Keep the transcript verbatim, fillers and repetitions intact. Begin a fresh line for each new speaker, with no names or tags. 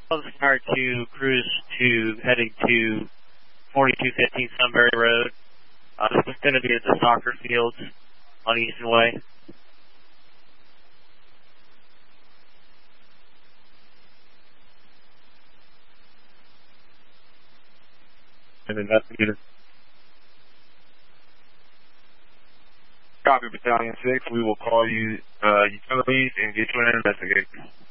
Start to cruise to heading to forty-two fifteen Sunbury Road. Uh, this is going to be at the soccer fields on Easton Way.
And investigator. Copy, Battalion six. We will call you uh, utilities and get you an investigator.